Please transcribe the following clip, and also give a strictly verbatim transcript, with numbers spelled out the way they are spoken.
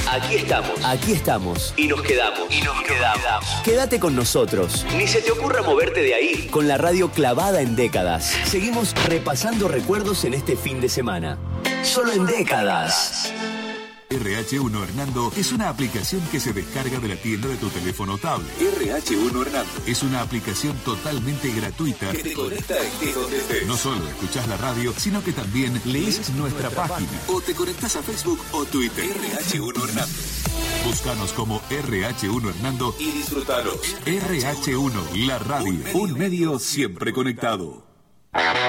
Aquí estamos. Aquí estamos. Y nos quedamos. Y nos quedamos. Quédate con nosotros. Ni se te ocurra moverte de ahí. Con la radio clavada en décadas. Seguimos repasando recuerdos en este fin de semana. Solo en décadas. R H uno Hernando es una aplicación que se descarga de la tienda de tu teléfono tablet. R H uno Hernando es una aplicación totalmente gratuita que te conecta estés donde estés. No solo escuchás la radio, sino que también lees nuestra página o te conectás a Facebook o Twitter. R H uno Hernando. Búscanos como R H uno Hernando y disfrútalos. R H uno, la radio, un medio siempre conectado.